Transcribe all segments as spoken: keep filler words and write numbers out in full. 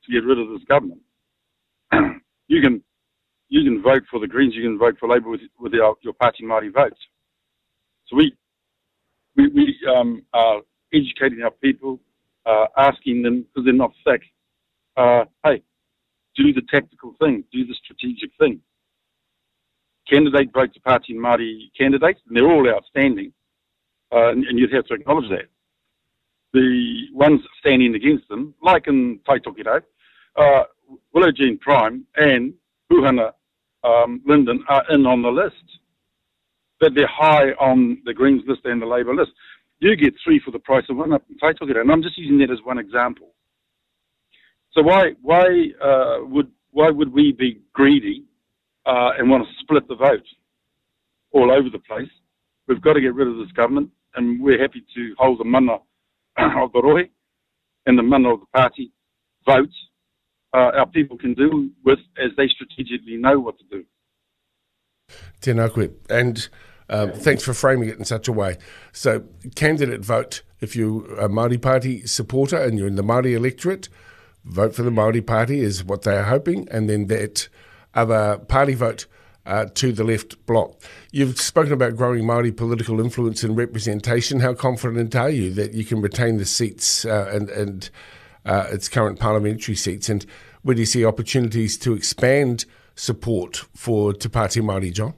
to get rid of this government. you can you can vote for the Greens, you can vote for Labour with with our, your party Māori votes. So we we, we um, are educating our people, uh, asking them, because they're not thick, uh, hey, do the tactical thing, do the strategic thing. Candidate vote to party Māori candidates, and they're all outstanding, uh, and, and you'd have to acknowledge that. The ones standing against them, like in Taitokito, uh, Willow Jean Prime and Puhana um, Linden are in on the list. But they're high on the Greens list and the Labour list. You get three for the price of one up in Taitokito, and I'm just using that as one example. So why why uh, would why would we be greedy uh, and want to split the vote all over the place? We've got to get rid of this government, and we're happy to hold the mana of the rohe and the mana of the party votes. Uh, our people can do with as they strategically know what to do. Tēnā koe. And um, thanks for framing it in such a way. So, candidate vote. If you're a Māori Party supporter and you're in the Māori electorate, vote for the Māori Party is what they are hoping, and then that other party vote uh, to the left bloc. You've spoken about growing Māori political influence and representation. How confident are you that you can retain the seats uh, and, and uh, its current parliamentary seats? And where do you see opportunities to expand support for Te Pāti Māori, John?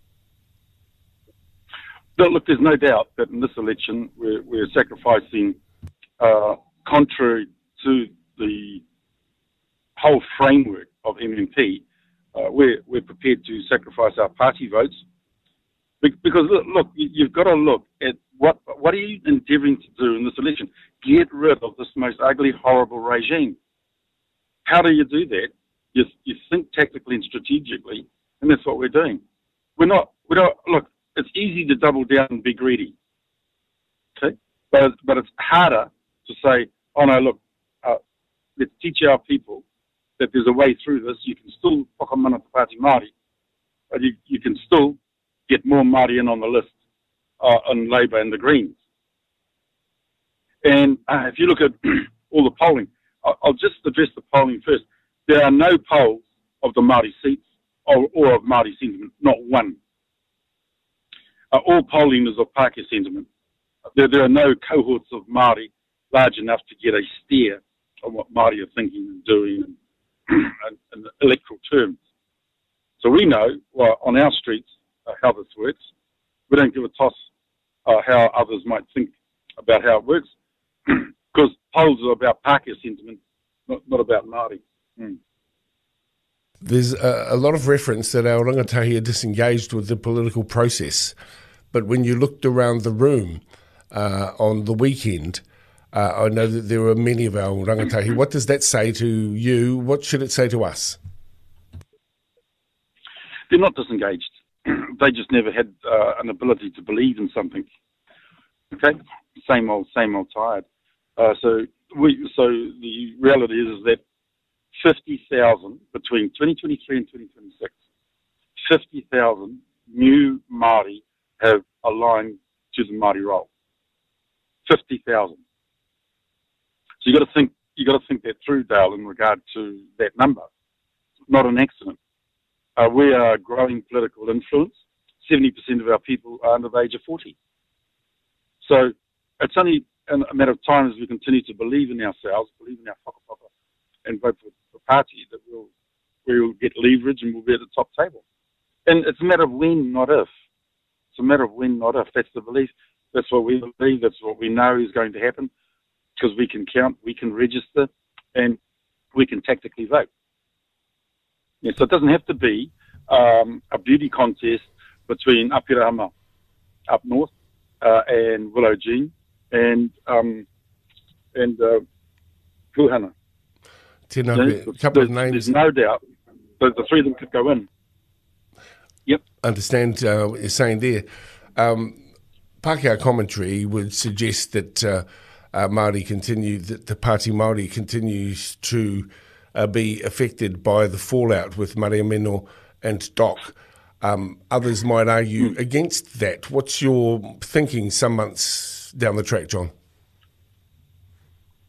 But look, there's no doubt that in this election we're, we're sacrificing, uh, contrary to the whole framework of M M P, uh, we're, we're prepared to sacrifice our party votes. Because, look, look, you've got to look at what what are you endeavouring to do in this election? Get rid of this most ugly, horrible regime. How do you do that? You, you think tactically and strategically, and that's what we're doing. We're not, we don't, look, it's easy to double down and be greedy, okay? But, but it's harder to say, oh no, look, uh, let's teach our people that there's a way through this. You can still whakamana Te Pāti Māori, but you, you can still get more Māori in on the list uh, on Labour and the Greens. And uh, if you look at all the polling, I'll, I'll just address the polling first. There are no polls of the Māori seats or, or of Māori sentiment, not one. Uh, all polling is of Pākehā sentiment. There, there are no cohorts of Māori large enough to get a steer on what Māori are thinking and doing in, in, in electoral terms. So we know, well, on our streets, uh, how this works. We don't give a toss uh, how others might think about how it works, because polls are about Pākehā sentiment, not, not about Māori. Mm. There's a, a lot of reference that our rangatahi are disengaged with the political process. But when you looked around the room uh, on the weekend, uh, I know that there were many of our rangatahi. What does that say to you? What should it say to us? They're not disengaged. They just never had uh, an ability to believe in something. Okay? Same old, same old tired. Uh, so we, so the reality is, is that fifty thousand between twenty twenty-three and twenty twenty-six, fifty thousand new Māori have aligned to the Māori role. fifty thousand. So you got to think, you got to think that through, Dale, in regard to that number. It's not an accident. Uh, we are growing political influence. seventy percent of our people are under the age of forty. So it's only a matter of time as we continue to believe in ourselves, believe in our whakapapa, and vote for the party, that we'll, we'll get leverage and we'll be at the top table. And it's a matter of when, not if. It's a matter of when, not if. That's the belief. That's what we believe. That's what we know is going to happen, because we can count, we can register, and we can tactically vote. Yeah, so it doesn't have to be um, a beauty contest between Apirahama up north uh, and Willow Jean and um, and uh, Puhana. Tēnā, yeah, a couple of names. There's no doubt that the three of them could go in. Yep. Understand uh, what you're saying there. Um, Pākehā commentary would suggest that uh, uh, Māori continue, that the Pāti Māori continues to uh, be affected by the fallout with Mariameno and Doc. Um, others might argue mm. against that. What's your thinking some months down the track, John?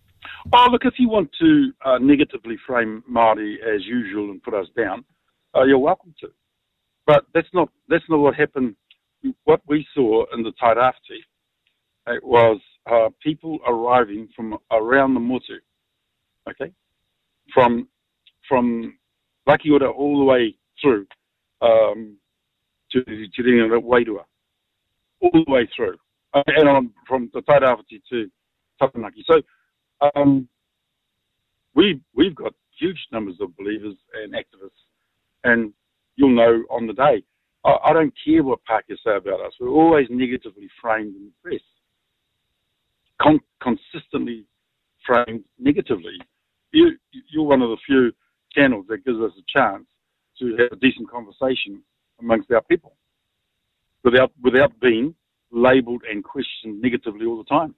Oh, look, if you want to uh, negatively frame Māori as usual and put us down, uh, you're welcome to. But that's not that's not what happened. What we saw in the Tairāwhiti it was uh, people arriving from around the motu, okay, from from Rakiura all the way through um, to to the Wairua, all the way through, uh, and on from the Tairāwhiti to Taranaki. So um, we we've got huge numbers of believers and activists, and you'll know on the day. I, I don't care what Pākehā say about us. We're always negatively framed in the press. Con- consistently framed negatively. You, you're one of the few channels that gives us a chance to have a decent conversation amongst our people without without being labelled and questioned negatively all the time.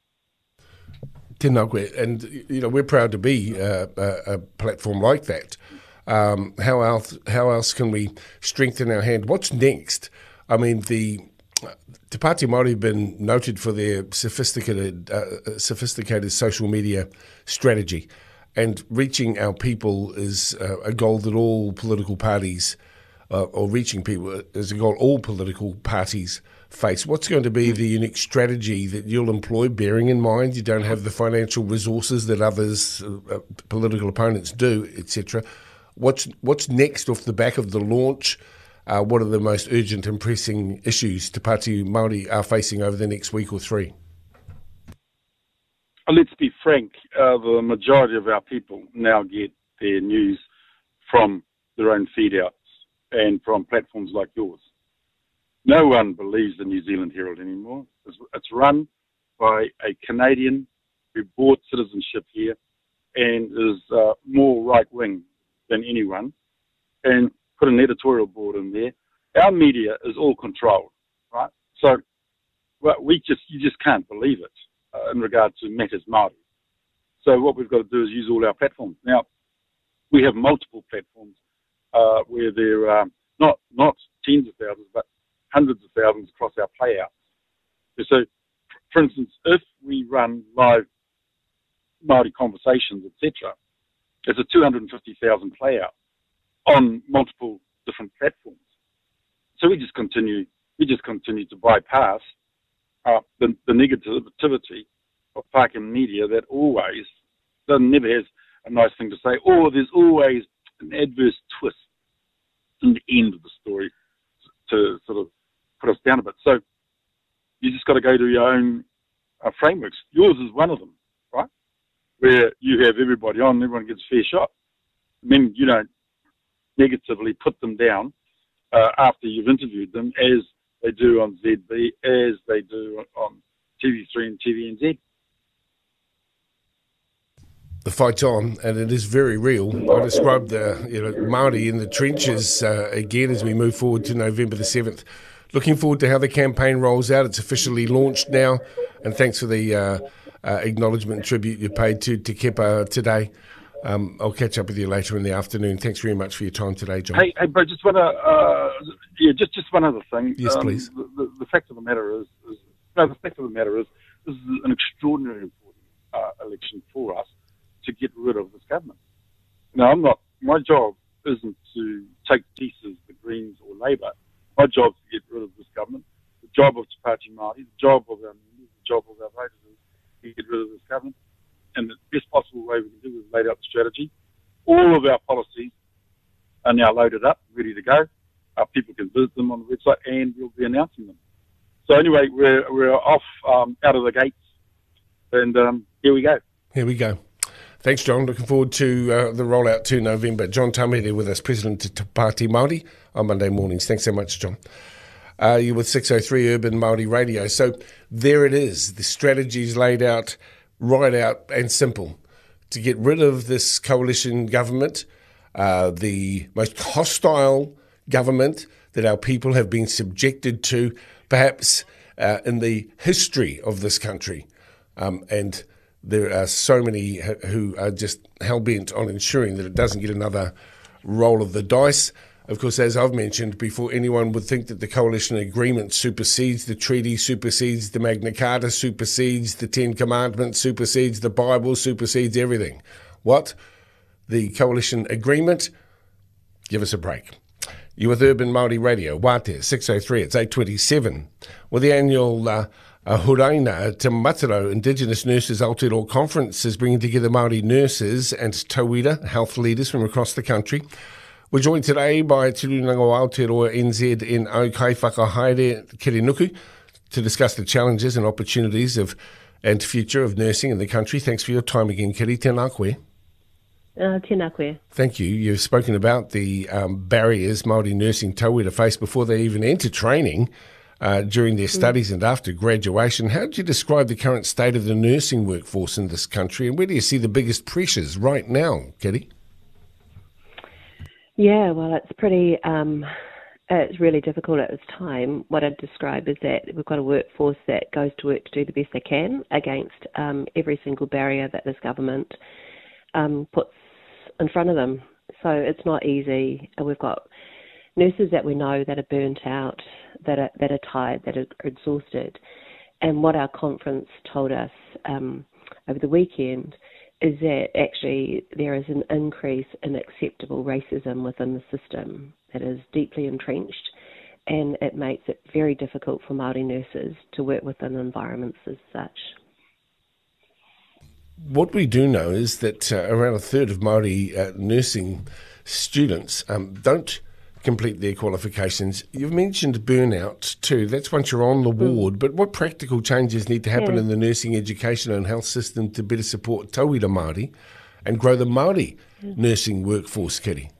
Tēnā koe. And, you know, we're proud to be uh, a, a platform like that. Um, how else, how else can we strengthen our hand? What's next? I mean, the Te Pāti Māori have been noted for their sophisticated, uh, sophisticated social media strategy, and reaching our people is uh, a goal that all political parties, uh, or reaching people is a goal all political parties face. What's going to be the unique strategy that you'll employ, bearing in mind you don't have the financial resources that others, uh, political opponents do, et cetera? What's what's next off the back of the launch? Uh, what are the most urgent and pressing issues Te Pāti Māori are facing over the next week or three? Let's be frank, uh, the majority of our people now get their news from their own feed-outs and from platforms like yours. No one believes the New Zealand Herald anymore. It's, it's run by a Canadian who bought citizenship here and is uh, more right-wing than anyone, and put an editorial board in there. Our media is all controlled, right? So well, we just you just can't believe it uh, in regard to matters Māori. So what we've got to do is use all our platforms. Now, we have multiple platforms uh, where there are not not tens of thousands, but hundreds of thousands across our playouts. So, for instance, if we run live Māori conversations, et cetera, it's a two hundred fifty thousand playout on multiple different platforms. So we just continue, we just continue to bypass uh, the, the negativity of Pākehā media that always, that never has a nice thing to say, or there's always an adverse twist in the end of the story to sort of put us down a bit. So you just got to go to your own uh, frameworks. Yours is one of them, right? Where you have everybody on, everyone gets a fair shot. And then you don't negatively put them down uh, after you've interviewed them, as they do on Z B, as they do on T V three and T V N Z. The fight's on, and it is very real. I described the you know Māori in the trenches uh, again as we move forward to November the seventh. Looking forward to how the campaign rolls out. It's officially launched now, and thanks for the uh, uh, acknowledgement and tribute you paid to Te Kepa today. Um, I'll catch up with you later in the afternoon. Thanks very much for your time today, John. Hey, hey, bro, just one, uh, uh, yeah, just just one other thing. Yes, um, please. The, the, the fact of the matter is, is, no, the fact of the matter is, this is an extraordinary important uh, election for us to get rid of this government. Now, I'm not. My job isn't to take pieces the Greens or Labour. My job is to get rid of this government. The job of Te Pāti Māori, the job of our members, the job of our voters is to get rid of this government. And the best possible way we can do is lay out the strategy. All of our policies are now loaded up, ready to go. Our people can visit them on the website, and we'll be announcing them. So anyway, we're we're off um, out of the gates, and um, here we go. Here we go. Thanks, John. Looking forward to uh, the rollout to November. John Tamere with us, President of Te Pāti Māori, on Monday mornings. Thanks so much, John. Uh, you're with six oh three Urban Māori Radio. So there it is. The strategy's laid out, right out and simple, to get rid of this coalition government, uh, the most hostile government that our people have been subjected to, perhaps uh, in the history of this country. Um, and there are so many who are just hell-bent on ensuring that it doesn't get another roll of the dice. Of course, as I've mentioned before, anyone would think that the coalition agreement supersedes the treaty, supersedes the Magna Carta, supersedes the Ten Commandments, supersedes the Bible, supersedes everything. What? The coalition agreement? Give us a break. You're with Urban Māori Radio, Wātea, six oh three, it's eight twenty-seven. Well, the annual uh, uh, Huraina Te Mataro Indigenous Nurses Aotearoa Conference is bringing together Māori nurses and tauira health leaders from across the country. We're joined today by Te Rūnanga o Aotearoa N Z N O Kai Whakahaere Kirinuku to discuss the challenges and opportunities of and future of nursing in the country. Thanks for your time again, Kiri. Tēnā koe. Uh, tēnā koe. Thank you. You've spoken about the um, barriers Māori nursing tauira face before they even enter training, uh, during their studies mm. and after graduation. How would you describe the current state of the nursing workforce in this country, and where do you see the biggest pressures right now, Kitty? Yeah, well, it's pretty, um, it's really difficult at this time. What I'd describe is that we've got a workforce that goes to work to do the best they can against um, every single barrier that this government um, puts in front of them. So it's not easy. We've got nurses that we know that are burnt out, that are that are tired, that are exhausted. And what our conference told us um, over the weekend is that actually there is an increase in acceptable racism within the system that is deeply entrenched, and it makes it very difficult for Māori nurses to work within environments as such. What we do know is that uh, around a third of Māori uh, nursing students um, don't complete their qualifications. You've mentioned burnout too. That's once you're on the ward. Mm. But what practical changes need to happen yeah. in the nursing education and health system to better support tauira Māori and grow the Māori mm. nursing workforce, Kitty?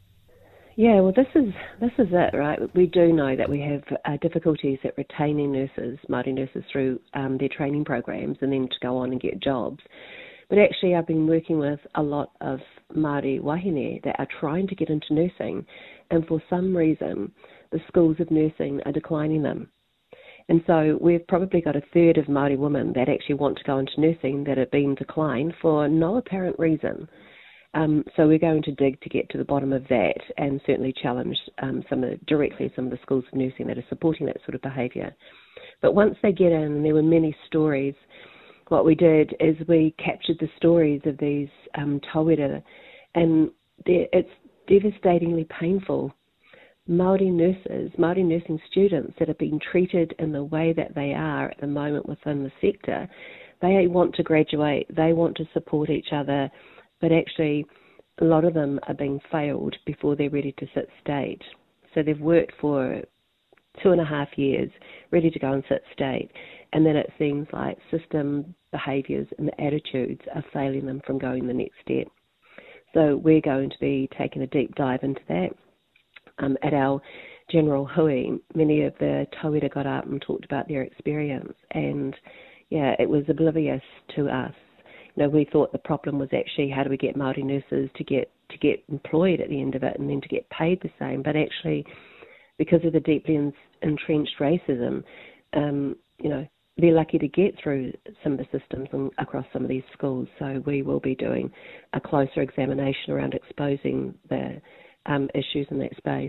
Yeah, well, this is this is it, right? We do know that we have uh, difficulties at retaining nurses, Māori nurses, through um, their training programs and then to go on and get jobs. But actually, I've been working with a lot of Māori wahine that are trying to get into nursing, and for some reason, the schools of nursing are declining them. And so we've probably got a third of Māori women that actually want to go into nursing that are being declined for no apparent reason. Um, so we're going to dig to get to the bottom of that and certainly challenge um, some of the, directly some of the schools of nursing that are supporting that sort of behaviour. But once they get in, and there were many stories, what we did is we captured the stories of these um, tauira, and it's devastatingly painful. Māori nurses, Māori nursing students that are being treated in the way that they are at the moment within the sector, they want to graduate, they want to support each other, but actually a lot of them are being failed before they're ready to sit state. So they've worked for two and a half years, ready to go and sit state, and then it seems like system behaviours and the attitudes are failing them from going the next step. So we're going to be taking a deep dive into that. Um, at our general hui, many of the tauira got up and talked about their experience, and yeah, it was oblivious to us. You know, we thought the problem was actually how do we get Māori nurses to get to get employed at the end of it and then to get paid the same, but actually because of the deeply entrenched racism, um, you know, they're lucky to get through some of the systems and across some of these schools. So we will be doing a closer examination around exposing the um, issues in that space.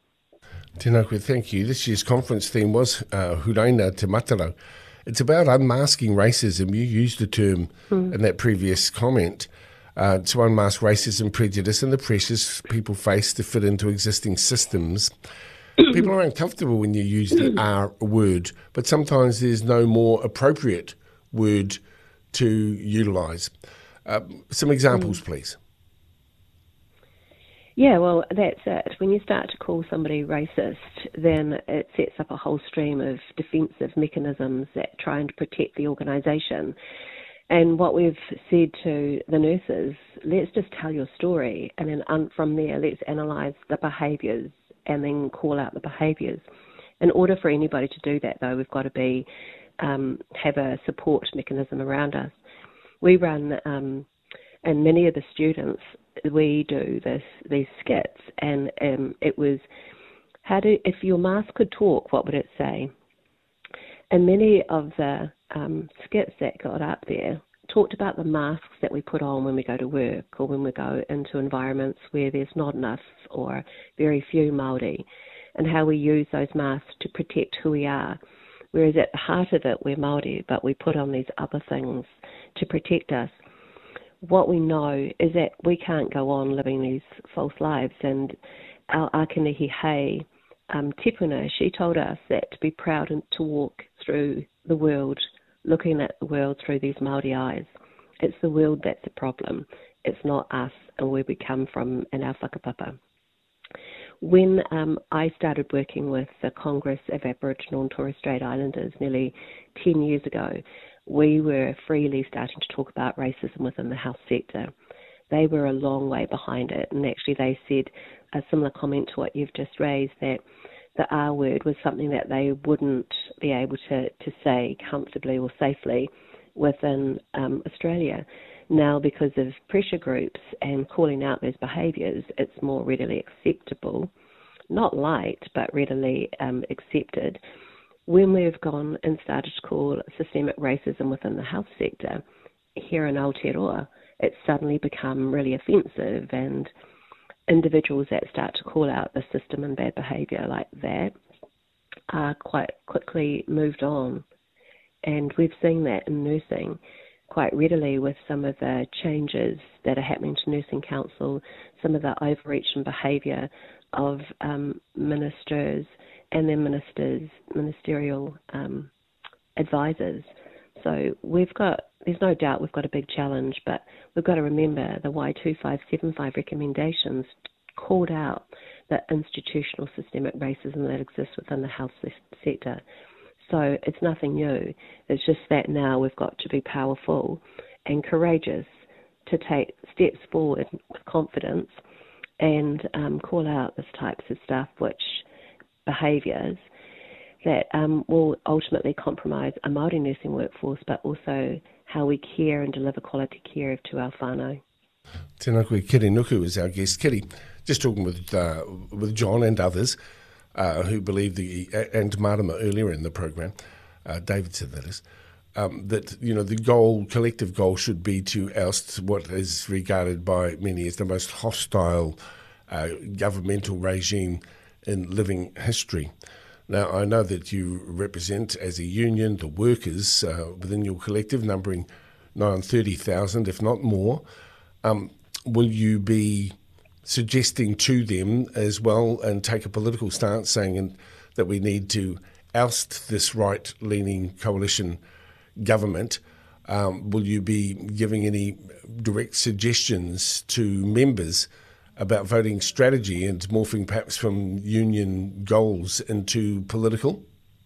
Tēnā koe, thank you. This year's conference theme was uh, Huraina Te Mataro. It's about unmasking racism. You used the term mm. in that previous comment uh, to unmask racism, prejudice and the pressures people face to fit into existing systems. People are uncomfortable when you use the R word, but sometimes there's no more appropriate word to utilise. Uh, some examples, mm. please. Yeah, well, that's it. When you start to call somebody racist, then it sets up a whole stream of defensive mechanisms that try and protect the organisation. And what we've said to the nurses, let's just tell your story, and then un- from there, let's analyse the behaviours and then call out the behaviours. In order for anybody to do that, though, we've got to be um, have a support mechanism around us. We run, um, and many of the students, we do this these skits, and um, it was how do if your mask could talk, what would it say? And many of the um, skits that got up there talked about the masks that we put on when we go to work or when we go into environments where there's not enough or very few Māori, and how we use those masks to protect who we are. Whereas at the heart of it, we're Māori, but we put on these other things to protect us. What we know is that we can't go on living these false lives. And our Akinihi Hei, um, Tipuna, she told us that to be proud and to walk through the world, looking at the world through these Māori eyes. It's the world that's the problem. It's not us and where we come from and our whakapapa. When um, I started working with the Congress of Aboriginal and Torres Strait Islanders nearly ten years ago, we were freely starting to talk about racism within the health sector. They were a long way behind it, and actually they said a similar comment to what you've just raised, that the R word was something that they wouldn't be able to, to say comfortably or safely within um, Australia. Now, because of pressure groups and calling out those behaviours, it's more readily acceptable, not liked, but readily um, accepted. When we've gone and started to call systemic racism within the health sector here in Aotearoa, it's suddenly become really offensive, and individuals that start to call out the system and bad behaviour like that are quite quickly moved on. And we've seen that in nursing quite readily with some of the changes that are happening to Nursing Council, some of the overreach and behaviour of um, ministers and their ministers, ministerial um, advisors. So we've got, there's no doubt we've got a big challenge, but we've got to remember the Y two five seven five recommendations called out the institutional systemic racism that exists within the health sector. So it's nothing new. It's just that now we've got to be powerful and courageous to take steps forward with confidence and um, call out this types of stuff, which behaviours that um, will ultimately compromise a Māori nursing workforce, but also how we care and deliver quality care to our whānau. Tēnā koe, Kiri Nuku is our guest. Kiri, just talking with uh, with John and others uh, who believe the, and Marama earlier in the program, uh, David said that is, um, that you know the goal, collective goal, should be to oust what is regarded by many as the most hostile uh, governmental regime in living history. Now, I know that you represent, as a union, the workers uh, within your collective, numbering nigh on thirty thousand, if not more. Um, will you be suggesting to them as well and take a political stance saying in, that we need to oust this right-leaning coalition government? Um, will you be giving any direct suggestions to members about voting strategy and morphing perhaps from union goals into political?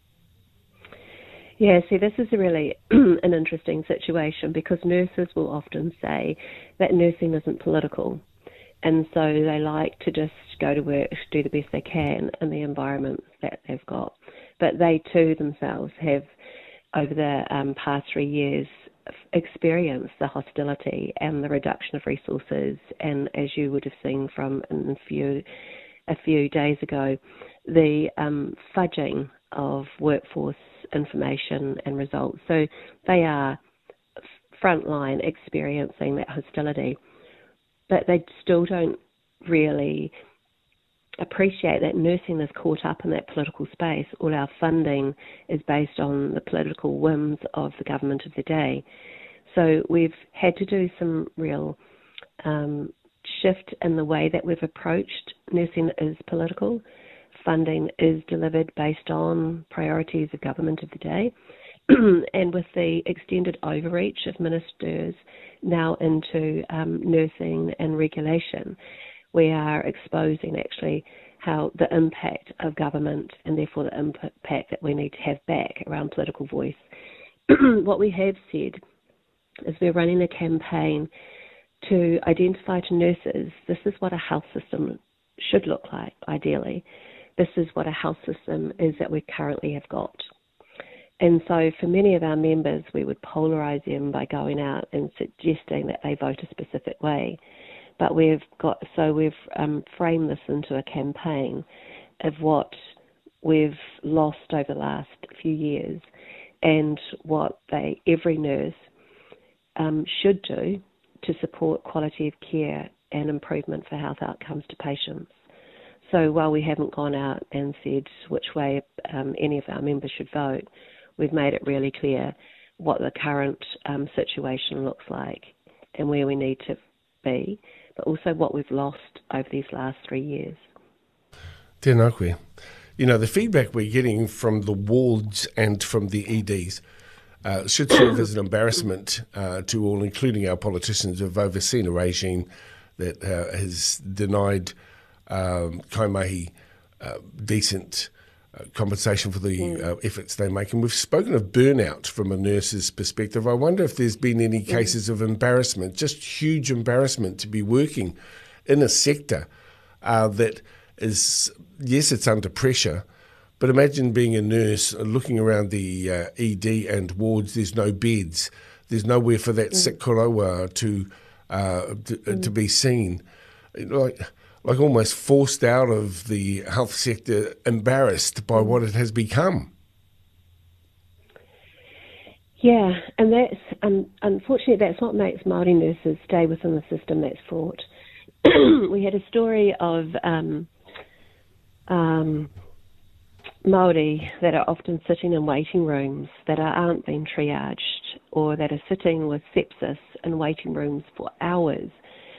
Yeah, see, this is a really an interesting situation because nurses will often say that nursing isn't political. And so they like to just go to work, do the best they can in the environments that they've got. But they too themselves have, over the um, past three years, experienced the hostility and the reduction of resources. And as you would have seen from a few, a few days ago, the um, fudging of workforce information and results. So they are frontline experiencing that hostility, but they still don't really appreciate that nursing is caught up in that political space. All our funding is based on the political whims of the government of the day. So we've had to do some real um, shift in the way that we've approached nursing is political. Funding is delivered based on priorities of government of the day. And with the extended overreach of ministers now into um, nursing and regulation, we are exposing actually how the impact of government and therefore the impact that we need to have back around political voice. What we have said is we're running a campaign to identify to nurses, this is what a health system should look like, ideally. This is what a health system is that we currently have got. And so for many of our members, we would polarise them by going out and suggesting that they vote a specific way. But we've got, so we've um, framed this into a campaign of what we've lost over the last few years and what they, every nurse um, should do to support quality of care and improvement for health outcomes to patients. So while we haven't gone out and said which way um, any of our members should vote, we've made it really clear what the current um, situation looks like and where we need to be, but also what we've lost over these last three years. Tēnā koe. You know, the feedback we're getting from the wards and from the E Ds uh, should serve as an embarrassment uh, to all, including our politicians, who have overseen a regime that uh, has denied um, kaimahi uh, decent uh, compensation for the uh, efforts they make. And we've spoken of burnout from a nurse's perspective. I wonder if there's been any cases of embarrassment, just huge embarrassment to be working in a sector uh, that is, yes, it's under pressure, but imagine being a nurse, looking around the uh, E D and wards, there's no beds, there's nowhere for that mm. sick koroa to, uh, to, mm. to be seen. Like, like almost forced out of the health sector, embarrassed by what it has become. Yeah, and that's, um, unfortunately, that's what makes Māori nurses stay within the system that's fraught. We had a story of um, um, Māori that are often sitting in waiting rooms that are, aren't being triaged, or that are sitting with sepsis in waiting rooms for hours,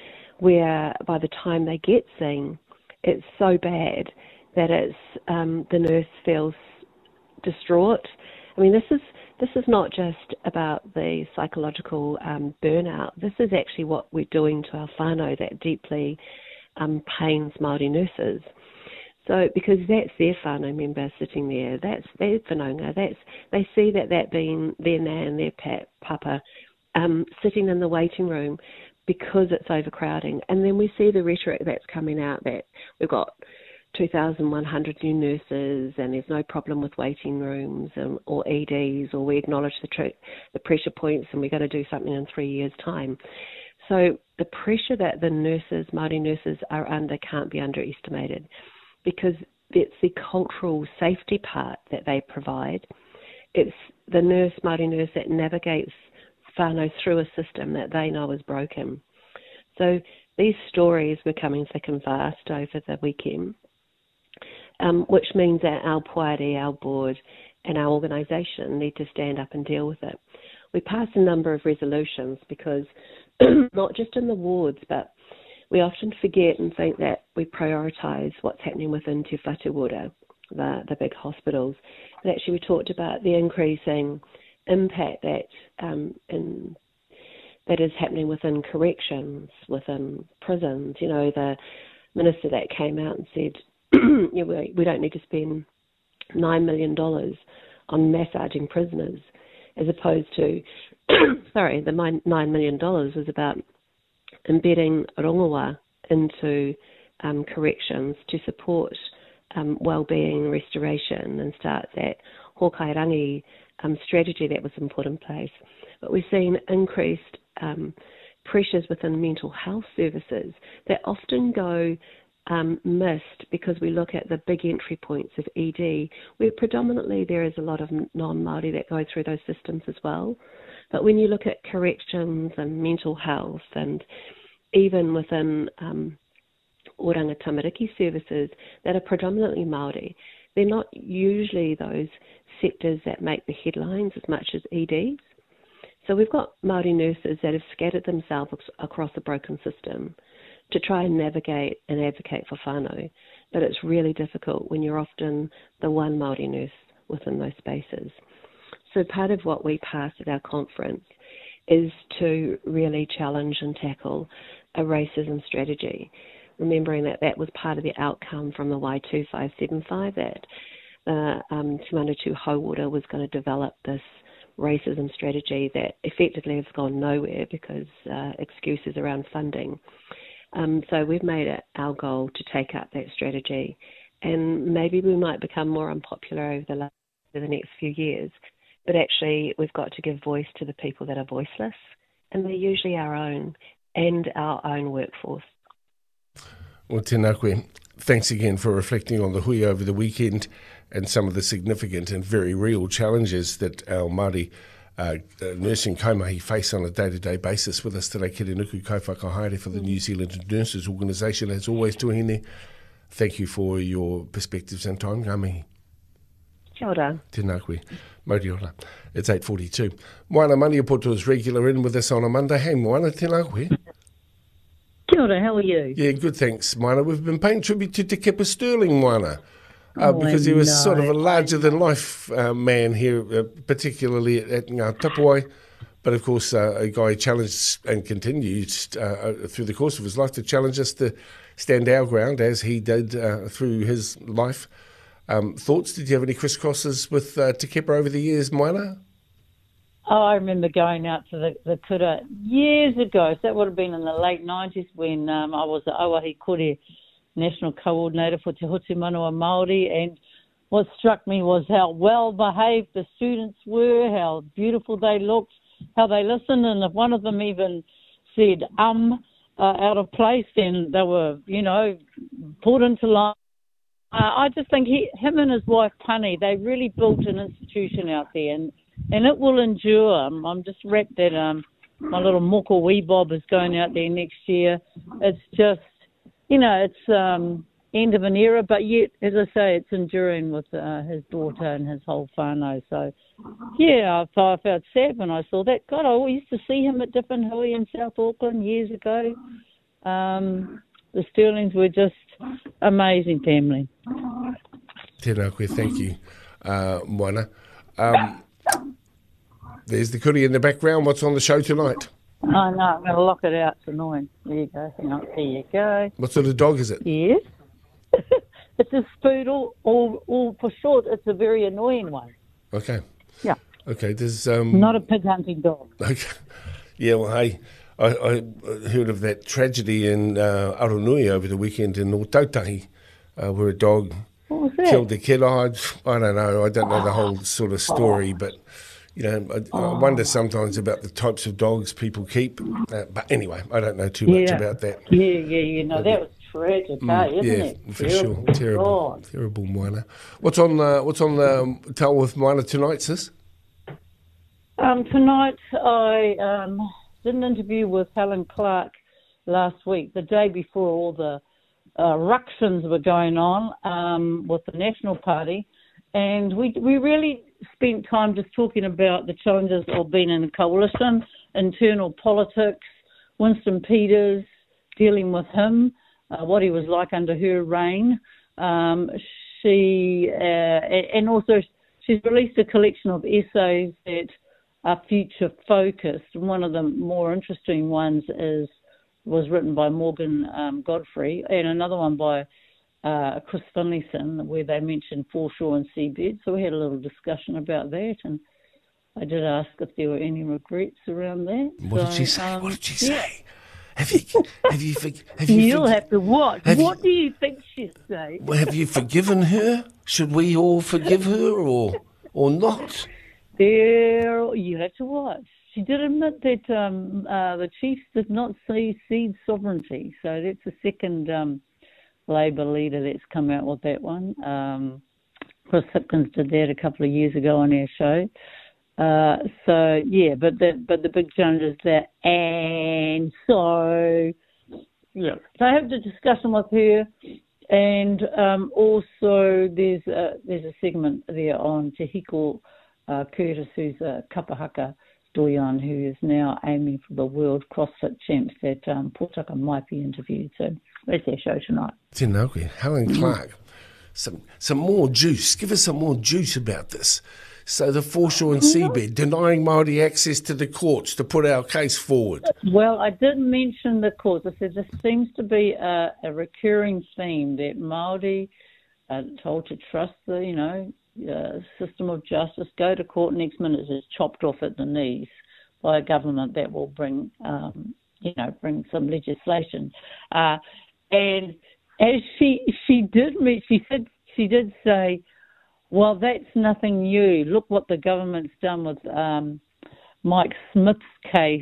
where by the time they get seen, it's so bad that it's um, the nurse feels distraught. I mean, this is this is not just about the psychological um, burnout. This is actually what we're doing to our whānau that deeply um, pains Māori nurses. So, because that's their whānau member sitting there, that's their whanaunga, that's, they see that that being their nan, their pat, papa, um, sitting in the waiting room because it's overcrowding. And then we see the rhetoric that's coming out that we've got two thousand one hundred new nurses and there's no problem with waiting rooms and, or E Ds, or we acknowledge the, tr- the pressure points and we're going to do something in three years' time. So the pressure that the nurses, Māori nurses, are under can't be underestimated, because it's the cultural safety part that they provide. It's the nurse, Māori nurse, that navigates whānau through a system that they know is broken. So these stories were coming thick and fast over the weekend, um, which means that our Puari, our board and our organisation need to stand up and deal with it. We passed a number of resolutions because not just in the wards, but we often forget and think that we prioritise what's happening within Te Whatuora, the, the big hospitals. But actually we talked about the increasing impact that um, in, that is happening within corrections, within prisons. You know, the minister that came out and said, yeah, we, we don't need to spend nine million dollars on massaging prisoners, as opposed to, sorry, the nine million dollars was about embedding rongoa into um, corrections to support um, well-being, restoration, and start that hōkairangi um, strategy that was put in place. But we've seen increased um, pressures within mental health services that often go um, missed because we look at the big entry points of E D, where predominantly there is a lot of non-Māori that go through those systems as well. But when you look at corrections and mental health, and even within um, oranga tamariki services that are predominantly Māori, they're not usually those sectors that make the headlines as much as E Ds. So we've got Māori nurses that have scattered themselves across a broken system to try and navigate and advocate for whānau. But it's really difficult when you're often the one Māori nurse within those spaces. So part of what we passed at our conference is to really challenge and tackle a racism strategy, remembering that that was part of the outcome from the Y two five seven five, that uh, um, Te Manawatu Hauora was going to develop this racism strategy that effectively has gone nowhere because uh, excuses around funding. Um, so we've made it our goal to take up that strategy, and maybe we might become more unpopular over the, last, over the next few years. But actually, we've got to give voice to the people that are voiceless, and they're usually our own and our own workforce. Well, tēnā koe. Thanks again for reflecting on the hui over the weekend and some of the significant and very real challenges that our Māori uh, nursing kaumai face on a day-to-day basis with us today. Kiri Nuku, kaiwhakahaere for the New Zealand Nurses Organisation. As always, Tuhine, thank you for your perspectives and time. Ngā mihi. Kia ora. Tēnā koe. Mauri ora. It's eight forty-two. Moana Maniapoto is regular in with us on a Monday. Hey, Moana, tēnā koe. Kia ora, how are you? Yeah, good, thanks, Moana. We've been paying tribute to Te Kepa Sterling, Moana, uh, Oh, because I he was know. sort of a larger-than-life uh, man here, uh, particularly at, at Ngā Tapuai. But, of course, uh, a guy challenged and continued uh, through the course of his life to challenge us to stand our ground, as he did uh, through his life. Um, thoughts? Did you have any crisscrosses with uh, Te Kepa over the years, Moana? Oh, I remember going out to the, the kura years ago. So that would have been in the late nineties when um, I was the Awahi Kore National Coordinator for Te Hutu Manawa Māori. And what struck me was how well behaved the students were, how beautiful they looked, how they listened. And if one of them even said um uh, out of place, then they were, you know, pulled into line. Uh, I just think he, him and his wife, Pani, they really built an institution out there, and, and it will endure. I'm, I'm just wrapped that um, my little moko wee bob is going out there next year. It's just, you know, it's um, end of an era, but yet, as I say, it's enduring with uh, his daughter and his whole whānau. So, yeah, I, I felt sad when I saw that. God, I used to see him at Different Hui in South Auckland years ago. Um, the Sterlings were just amazing family. Tēnā koe, thank you, uh, Moana. Um, there's the kuri in the background. What's on the show tonight? Oh, no, I'm going to lock it out. It's annoying. There you go. Hang on. There you go. What sort of dog is it? Yes. It's a spoodle, or, or for short, it's a very annoying one. Okay. Yeah. Okay, there's... Um, Not a pig hunting dog. Okay. Yeah, well, hey, I, I heard of that tragedy in uh, Aronui over the weekend in Otautahi, uh, where a dog What was that? killed a kid. I, I don't know. I don't know the whole sort of story, but, you know, I, I wonder sometimes about the types of dogs people keep. Uh, but anyway, I don't know too much Yeah. about that. Yeah, yeah, yeah. No, that was tragic, eh, isn't yeah, it? for Terrible. sure. Terrible. God. Terrible, Moana. What's on, uh, what's on the tell with Moana tonight, sis? Um, tonight, I um, did an interview with Helen Clark last week, the day before all the uh, ructions were going on um, with the National Party, and we we really spent time just talking about the challenges of being in a coalition, internal politics, Winston Peters, dealing with him, uh, what he was like under her reign. Um, she uh, and also she's released a collection of essays that are future focused. One of the more interesting ones is was written by Morgan um, Godfrey, and another one by uh, Chris Finlayson, where they mentioned foreshore and seabed. So we had a little discussion about that, and I did ask if there were any regrets around that. What so, did she say? Um, what did she say? yeah. Have you have you forg- have you You'll forg- have to watch. have What you- do you think she'd say? well, have you forgiven her? Should we all forgive her or or not? There, you have to watch. She did admit that um, uh, the Chiefs did not see cede sovereignty, so that's the second um, Labor leader that's come out with that one. Um, Chris Hipkins did that a couple of years ago on our show. Uh, so yeah, but the but the big challenge is that, and so yeah, so I have the discussion with her, and um, also there's a, there's a segment there on Te Hiko uh, Curtis, who's a kapahaka doyan who is now aiming for the World CrossFit Champs that um, Pōtaka might be interviewed. So that's our show tonight. Tēnā koe, Helen Clark. Some some more juice. Give us some more juice about this. So the foreshore and seabed, denying Māori access to the courts to put our case forward. Well, I did mention the courts. I said this seems to be a, a recurring theme that Māori are told to trust the, you know, uh, system of justice, go to court, next minute is chopped off at the knees by a government that will bring, um, you know, bring some legislation. Uh, and as she she did, she said she did say, well, that's nothing new. Look what the government's done with um, Mike Smith's case,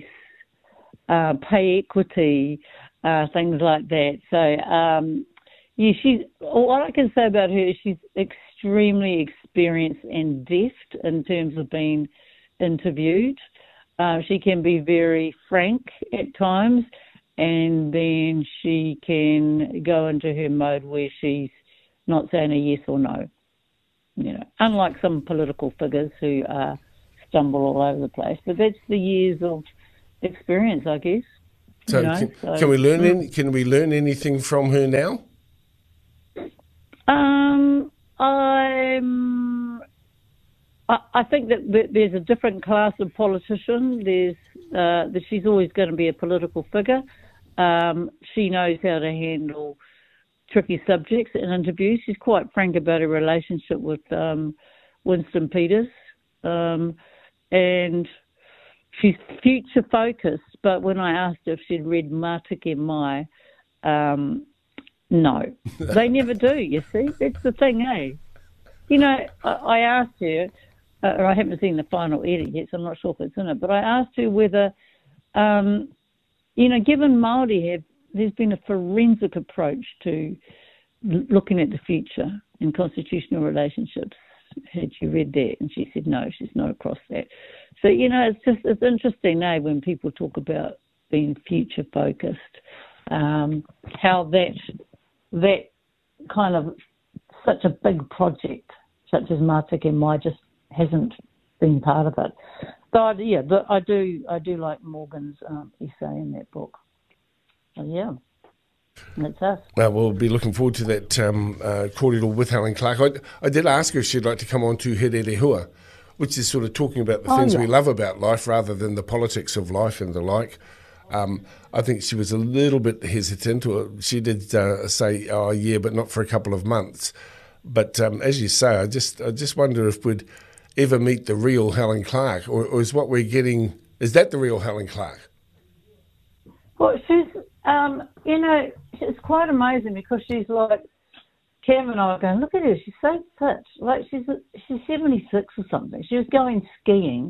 uh, pay equity, uh, things like that. So, um, yeah, she's, what I can say about her is she's extremely experienced and deft in terms of being interviewed. Uh, she can be very frank at times, and then she can go into her mode where she's not saying a yes or no. You know, unlike some political figures who uh, stumble all over the place. But that's the years of experience, I guess. So, you know, can, so can we learn? Any, can we learn anything from her now? Um, I'm. I, I think that there's a different class of politician. There's uh, that she's always going to be a political figure. Um, she knows how to handle tricky subjects in interviews. She's quite frank about her relationship with um, Winston Peters, um, and she's future focused. But when I asked her if she'd read Mātiki Mai, um, no, they never do. You see, that's the thing, eh? You know, I, I asked her, uh, or I haven't seen the final edit yet, so I'm not sure if it's in it. But I asked her whether, um, you know, given Māori have, there's been a forensic approach to l- looking at the future in constitutional relationships. Had you read that? And she said no, she's not across that. So, you know, it's just, it's interesting, eh, when people talk about being future focused, um, how that, that kind of, such a big project, such as Mātiki Mai, just hasn't been part of it. But I, yeah, but I do, I do like Morgan's um, essay in that book. So, yeah, that's us. Uh, we'll be looking forward to that um, uh, cordial with Helen Clark. I, I did ask her if she'd like to come on to Here Rehua, which is sort of talking about the oh, things yeah. we love about life rather than the politics of life and the like. Um, I think she was a little bit hesitant. Or she did uh, say, "Oh, yeah, but not for a couple of months." But um, as you say, I just I just wonder if we'd ever meet the real Helen Clark, or, or is what we're getting, is that the real Helen Clark? Well, she's, um, you know, it's quite amazing because she's like, Cam and I are going, look at her, she's so fit. Like, she's she's seventy-six or something. She was going skiing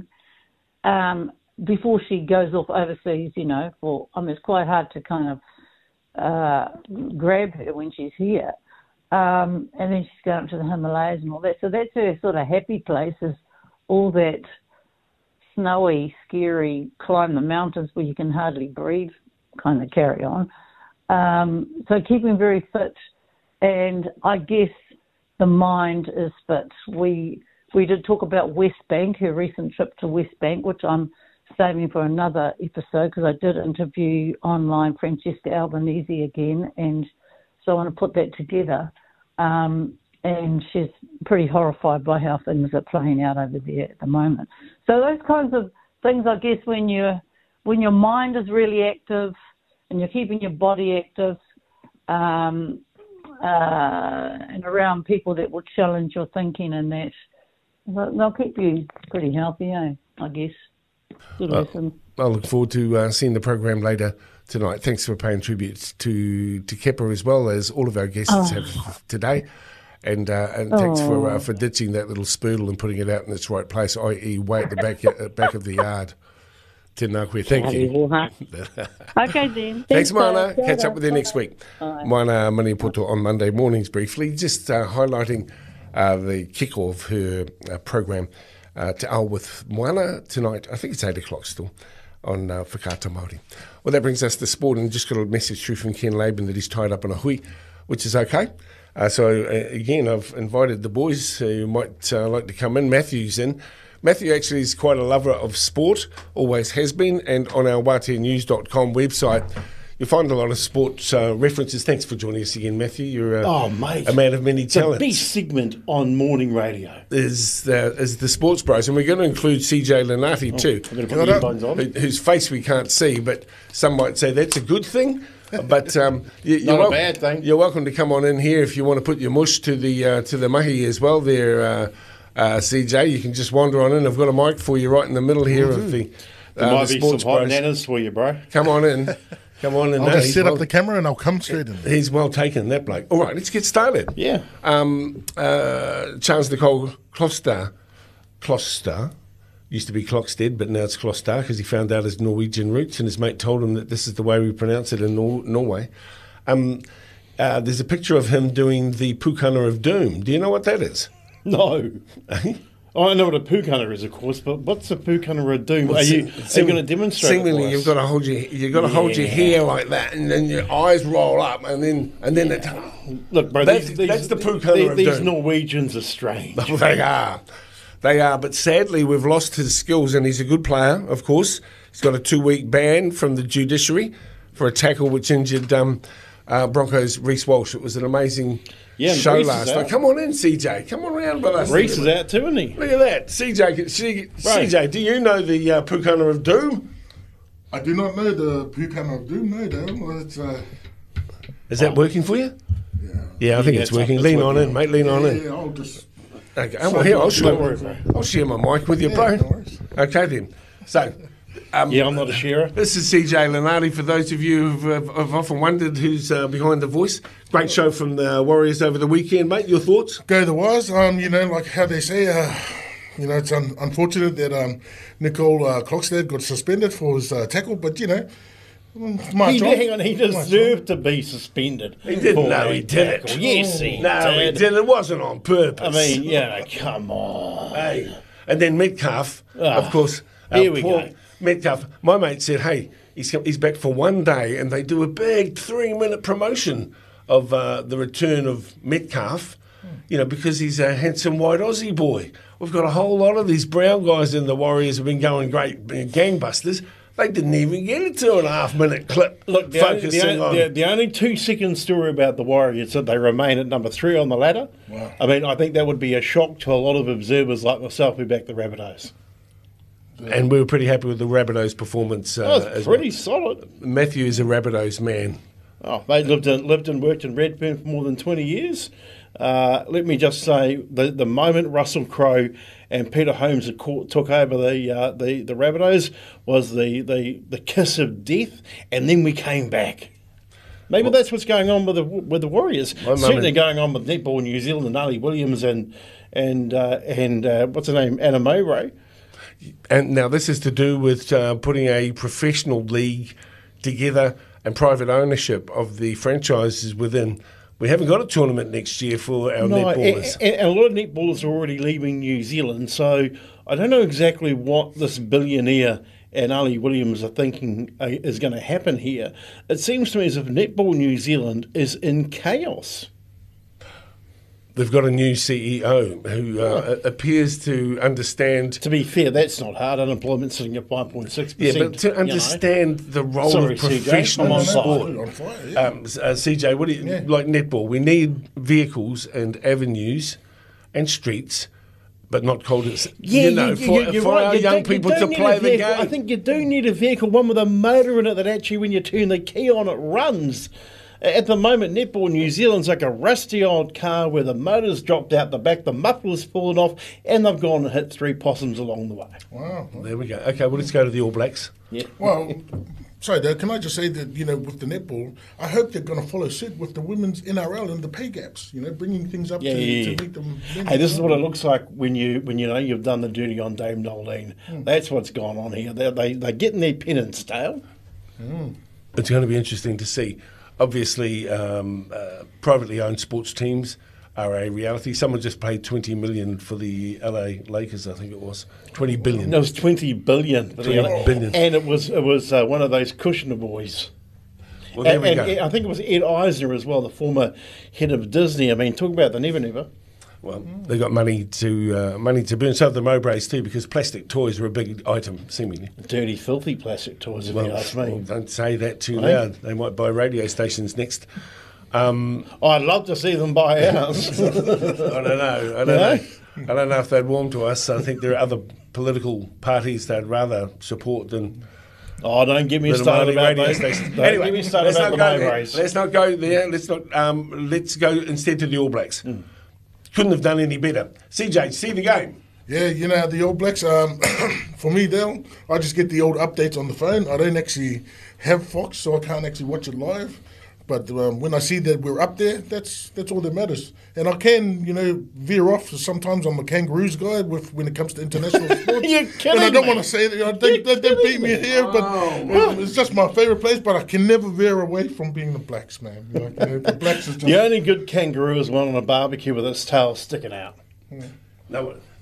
um, before she goes off overseas, you know, for, I mean, it's quite hard to kind of uh, grab her when she's here. Um, and then she's going up to the Himalayas and all that. So that's her sort of happy place, is all that snowy, scary, climb the mountains where you can hardly breathe kind of carry on. Um, so keeping very fit. And I guess the mind is fit. We we did talk about West Bank, her recent trip to West Bank, which I'm saving for another episode because I did interview online Francesca Albanese again, and so I want to put that together. Um, and she's pretty horrified by how things are playing out over there at the moment. So those kinds of things, I guess, when you when your mind is really active and you're keeping your body active, um, uh, and around people that will challenge your thinking, and that they'll keep you pretty healthy, eh? I guess. Good well, lesson. I look forward to uh, seeing the program later tonight. Thanks for paying tribute to to Kepper as well as all of our guests oh. have today. And uh, and oh. thanks for uh, for ditching that little spoodle and putting it out in its right place, that is way at the back, uh, back of the yard. Tēnā koe, thank you. Okay then. Thanks, Thanks Mana. Catch up with you next week. Mana Maniapoto on Monday mornings briefly, just uh, highlighting uh, the kick-off of her uh, program uh, Te Ao with Moana tonight. I think it's eight o'clock still on uh, Whakaata Māori. Well, that brings us to sport, and just got a message through from Ken Laban that he's tied up in a hui, which is okay. Uh, so, uh, again, I've invited the boys who might uh, like to come in. Matthew's in. Matthew actually is quite a lover of sport, always has been, and on our wate news dot com website, you'll find a lot of sport uh, references. Thanks for joining us again, Matthew. You're a, oh, mate. a man of many talents. The best segment on morning radio is the, is the Sports Bros, and we're going to include C J Lenati oh, too, I'm put the earphones on. Who, whose face we can't see, but some might say that's a good thing. But um, you, not you're a bad thing. You're welcome to come on in here if you want to put your mush to the uh, to the mahi as well. There, uh, uh, C J, you can just wander on in. I've got a mic for you right in the middle here mm-hmm. of the. Uh, there might the be Sports some hot Bros. nanas for you, bro. Come on in. Come on in. I'll no, just set well, up the camera and I'll come straight in. He's well taken, that bloke. All right, let's get started. Yeah. Um, uh, Charles Nicole Kloster, Kloster, used to be Klokstad, but now it's Kloster because he found out his Norwegian roots, and his mate told him that this is the way we pronounce it in Nor- Norway. Um, uh, there's a picture of him doing the Pukana of Doom. Do you know what that is? No. Oh, I know what a pūkana is, of course, but what's a pūkana do? Well, are you, se- are you going to demonstrate? it Seemingly, for you've us? got to hold your you've got to hold your Yeah. hair like that, and then your eyes roll up, and then and then it. Look, bro, That's- these, these, that's the pūkana these, of these doom. Norwegians are strange. They are, they are. But sadly, we've lost his skills, and he's a good player, of course. He's got a two-week ban from the judiciary for a tackle which injured um, uh, Broncos Reece Walsh. It was an amazing Yeah, and show Reece is last night. out. Come on in, C J. Come on round with us. Reece is out too, isn't he? Look at that, C J. C, CJ, do you know the uh, Pūkana of Doom? I do not know the Pūkana of Doom, no, Dale. Well, it's, uh, Is that working for you? yeah. Yeah, I think Yeah, it's it's working. up- Lean it's on working. in, mate. Lean on yeah, in. yeah, I'll just... Okay. Oh, well, here, I'll Don't share, worry, bro. I'll share my mic with you, Yeah, bro. no worries. Okay, then. So, um, Yeah, I'm not a sharer. this is C J Lenardi. For those of you who've uh, have often wondered who's uh, behind the voice, great show from the Warriors over the weekend, mate. Your thoughts? Go the Wise. Um, you know, like how they say, uh, you know, it's un- unfortunate that um, Nicole uh, Klokstad got suspended for his uh, tackle, but, you know, it's my He, job. hang on, he My job. deserved to be suspended. He didn't for know a he did it. tackle. Yes, he No, he did. didn't. It wasn't on purpose. I mean, you know, come on. Hey. And then Metcalf, Ah, of course. here we go. Metcalf, my mate said, hey, he's, he's back for one day, and they do a big three-minute promotion of uh, the return of Metcalf, you know, because he's a handsome white Aussie boy. We've got a whole lot of these brown guys in the Warriors have been going great, been gangbusters. They didn't even get a two and a half minute clip Look, the only, focusing the, on... the, the only two-second story about the Warriors is that they remain at number three on the ladder. Wow. I mean, I think that would be a shock to a lot of observers like myself who back the Rabbitohs. And we were pretty happy with the Rabbitohs' performance. Uh, That was as pretty well. solid. Matthew is a Rabbitohs man. Oh, they lived and lived and worked in Redfern for more than twenty years. Uh, let me just say, the the moment Russell Crowe and Peter Holmes had caught, took over the uh, the the Rabbitohs was the, the, the kiss of death, and then we came back. Maybe well, that's what's going on with the with the Warriors. Certainly moment. going on with Netball New Zealand and Ali Williams and and uh, and uh, what's her name, Anna Mowbray. And now this is to do with uh, putting a professional league together and private ownership of the franchises within. We haven't got a tournament next year for our no, netballers. And, and a lot of netballers are already leaving New Zealand, so I don't know exactly what this billionaire and Ali Williams are thinking uh, is going to happen here. It seems to me as if Netball New Zealand is in chaos. They've got a new C E O who uh, oh. appears to understand... To be fair, that's not hard. Unemployment sitting at five point six percent. Yeah, but to understand you know. the role Sorry, of professional C J. sport. On fire, yeah. um, uh, C J, what do you, Yeah. like netball, we need vehicles and avenues and streets, but not called it, Yeah, you know, you, for, you, you're for right. our You young do- you people do to need play a the vehicle. game. I think you do need a vehicle, one with a motor in it that actually, when you turn the key on, it runs. At the moment, Netball New Zealand's like a rusty old car where the motor's dropped out the back, the muffler's fallen off, and they've gone and hit three possums along the way. Wow. There we go. Okay, well, let's go to the All Blacks. Yeah. Well, sorry, Dale, can I just say that, you know, with the netball, I hope they're going to follow suit with the women's N R L and the pay gaps, you know, bringing things up Yeah, to, yeah, to yeah. make them... Hey, this is what it looks like when you when you know you've done the duty on Dame Noeline. Hmm. That's what's gone on here. They they they're getting their penance, Dale. It's going to be interesting to see. Obviously, um, uh, privately owned sports teams are a reality. Someone just paid twenty million dollars for the L A Lakers, I think it was. twenty billion It was twenty billion. twenty billion. And it was it was uh, one of those Kushner boys. Well, there and, we and go. I think it was Ed Eisner as well, the former head of Disney. I mean, talk about the Never Never. Well, they got money to uh, money to burn. So have the Mowbrays too, because plastic toys are a big item, seemingly. Dirty, filthy plastic toys, if you ask me. well, don't say that too Hey? loud. They might buy radio stations next. Um, I'd love to see them buy ours. I don't know. I don't Yeah? know. I don't know if they'd warm to us. I think there are other political parties they'd rather support than. Oh, don't get me than a started mighty about radio those. station. Don't Anyway, get me started let's about not the go there. Mowbrays. Let's not go there. Let's not. Um, let's go instead to the All Blacks. Couldn't have done any better. C J, see the game. Yeah, you know, the All Blacks, um, for me, Dale, I just get the old updates on the phone. I don't actually have Fox, so I can't actually watch it live. But um, when I see that we're up there, that's that's all that matters. And I can, you know, veer off. Sometimes I'm a Kangaroos guy with when it comes to international sports. You're kidding And I don't me. want to say that. You know, they, they, they beat me here, but um, it's just my favourite place. But I can never veer away from being the Blacks, man. Like, you know, the Blacks is just... The only good kangaroo is one on a barbecue with its tail sticking out. No,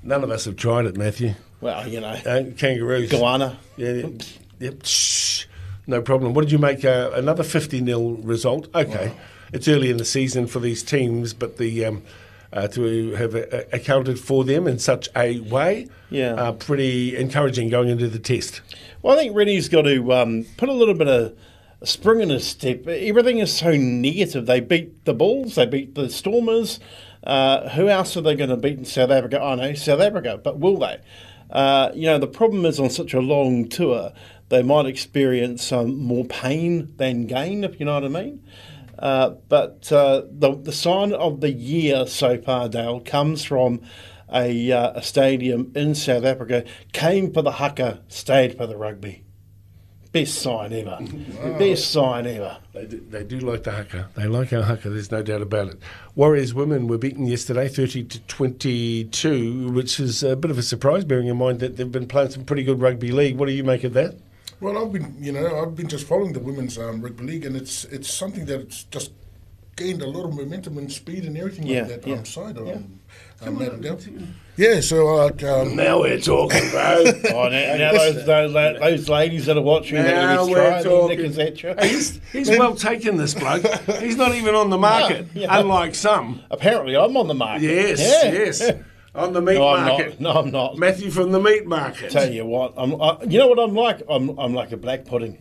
None of us have tried it, Matthew. Well, you know, Uh, kangaroos. Goanna. Yeah, yeah. Yep. Shh. No problem. What did you make? Uh, another fifty nil result. Okay. Wow. It's early in the season for these teams, but the um, uh, to have uh, accounted for them in such a way, yeah, uh, pretty encouraging going into the test. Well, I think Reddy's got to um, put a little bit of a spring in his step. Everything is so negative. They beat the Bulls, they beat the Stormers. Uh, who else are they going to beat in South Africa? I know, South Africa, but will they? Uh, you know, the problem is on such a long tour, they might experience um, more pain than gain, if you know what I mean. Uh, but uh, the, the sign of the year so far, Dale, comes from a, uh, a stadium in South Africa, came for the haka, stayed for the rugby. Best sign ever. Wow. Best sign ever. They do, they do like the haka. They like our haka, there's no doubt about it. Warriors women were beaten yesterday thirty to twenty-two, which is a bit of a surprise, bearing in mind that they've been playing some pretty good rugby league. What do you make of that? Well, I've been, you know, I've been just following the women's um, rugby league, and it's it's something that it's just gained a lot of momentum and speed and everything yeah, like that yeah. um, side. Yeah. Um, um, on, yeah, so like um, now we're talking, bro. oh, now, now those, those those ladies that are watching, now that we're talking. talking. He's, he's well taken, this bloke. He's not even on the market, no, yeah. unlike some. Apparently, I'm on the market. Yes, yeah. yes. On the meat no, I'm market. Not. No, I'm not. Matthew from the meat market. Tell you what, I'm. I, you know what I'm like? I'm. I'm like a black pudding.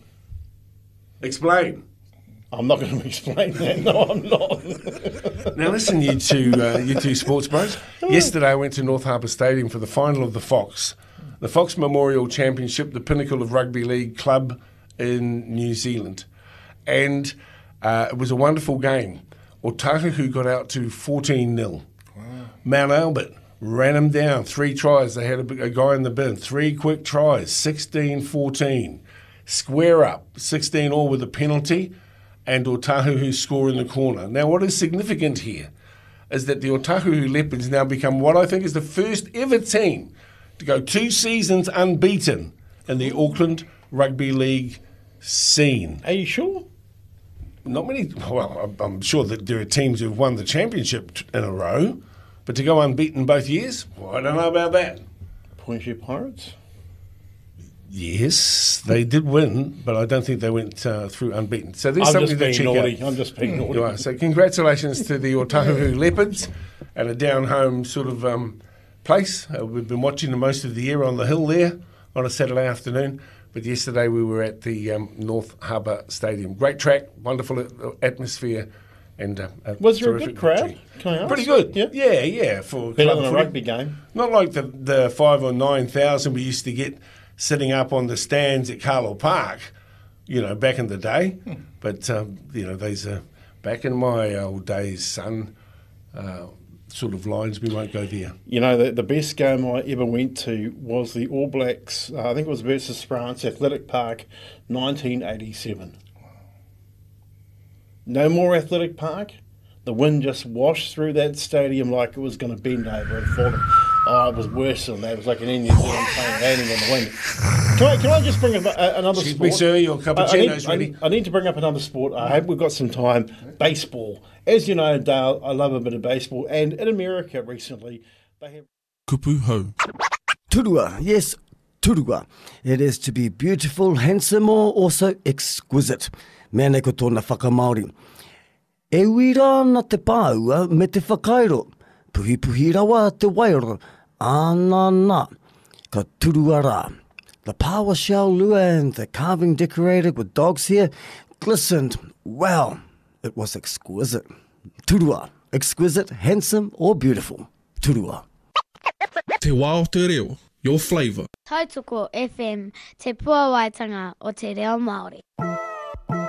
Explain. I'm not going to explain that. No, I'm not. Now listen, you two, uh, you two sports bros. Yesterday I went to North Harbour Stadium for the final of the Fox, the Fox Memorial Championship, the pinnacle of rugby league club in New Zealand, and uh, it was a wonderful game. Otahuhu got out to fourteen nil. Wow. Mount Albert ran them down, three tries. They had a, a guy in the bin, three quick tries, sixteen fourteen. Square up, sixteen all with a penalty, and Otahuhu score in the corner. Now, what is significant here is that the Otahuhu Leopards now become what I think is the first ever team to go two seasons unbeaten in the Auckland Rugby League scene. Are you sure? Not many. Well, I'm, I'm sure that there are teams who've won the championship in a row, but to go unbeaten both years, well, I don't know about that. Pointshear Pirates? Yes, they did win, but I don't think they went uh, through unbeaten. So there's I'm something just to being check naughty. out. I'm just being naughty. Right, so congratulations to the Otahuhu Leopards and a down-home sort of um, place. Uh, we've been watching them most of the year on the hill there on a Saturday afternoon, but yesterday we were at the um, North Harbour Stadium. Great track, wonderful atmosphere. And uh, a was there a good crowd? Can I ask? Pretty good. Yeah, yeah. yeah for better than a footy. rugby game. Not like the the five or nine thousand we used to get sitting up on the stands at Carlo Park, you know, back in the day. Hmm. But um, you know, these are back in my old days, son. Uh, sort of lines, we won't go there. You know, the, the best game I ever went to was the All Blacks. Uh, I think it was versus France, Athletic Park, nineteen eighty-seven. No more Athletic Park. The wind just washed through that stadium like it was going to bend over and fall. Oh, it was worse than that. It was like an New Zealand plane landing in the wind. Can I, can I just bring up uh, another Excuse sport? me, sir, your cappuccino's I, I, need, ready. I, I need to bring up another sport. I hope we've got some time. Baseball. As you know, Dale, I love a bit of baseball. And in America recently, they have... Kupu hau. Turua, yes, turua. It is to be beautiful, handsome, or also exquisite. Mea nei ko tōna whakamaori. E wira na te pāua me te whakairo. Puhi puhi rawa te wairo. Ana na. Ka turua rā. The power shell lure and the carving decorated with dogs here glistened. Well, it was exquisite. Turua. Exquisite, handsome, or beautiful. Turua. Te wā o te reo. Your flavour. Tautoko F M, te puawaitanga o te reo Māori.